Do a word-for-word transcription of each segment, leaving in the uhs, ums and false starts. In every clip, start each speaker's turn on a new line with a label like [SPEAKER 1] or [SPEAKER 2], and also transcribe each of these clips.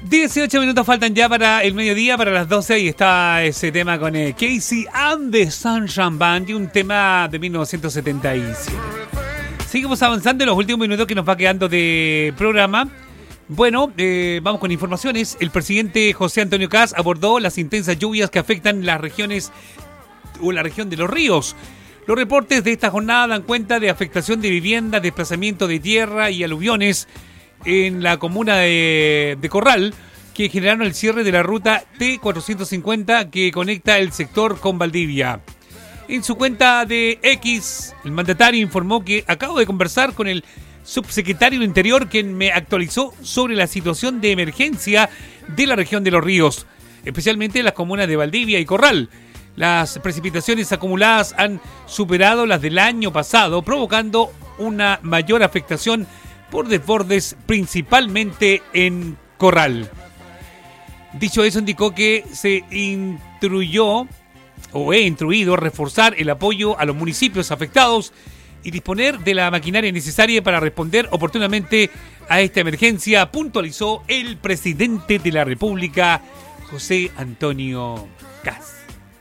[SPEAKER 1] dieciocho minutos faltan ya para el mediodía, para las doce, y está ese tema con eh, Casey and the Sunshine Band, y un tema de mil novecientos setenta y siete. Seguimos avanzando en los últimos minutos que nos va quedando de programa. Bueno, eh, vamos con informaciones. El presidente José Antonio Kast abordó las intensas lluvias que afectan las regiones o la región de Los Ríos. Los reportes de esta jornada dan cuenta de afectación de viviendas, desplazamiento de tierra y aluviones en la comuna de, de Corral, que generaron el cierre de la ruta T cuatrocientos cincuenta que conecta el sector con Valdivia. En su cuenta de X, el mandatario informó que acabo de conversar con el subsecretario de Interior, quien me actualizó sobre la situación de emergencia de la región de Los Ríos, especialmente en las comunas de Valdivia y Corral. Las precipitaciones acumuladas han superado las del año pasado, provocando una mayor afectación por desbordes, principalmente en Corral. Dicho eso, indicó que se instruyó o he instruido reforzar el apoyo a los municipios afectados y disponer de la maquinaria necesaria para responder oportunamente a esta emergencia, puntualizó el presidente de la República, José Antonio Kast.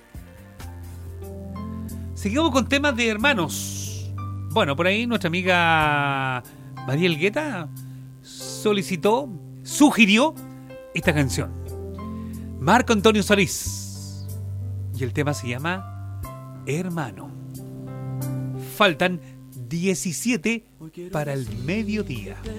[SPEAKER 1] Seguimos con temas de hermanos. Bueno, por ahí nuestra amiga María Elgueta solicitó, sugirió esta canción. Marco Antonio Solís. Y el tema se llama Hermano. Faltan diecisiete para el mediodía.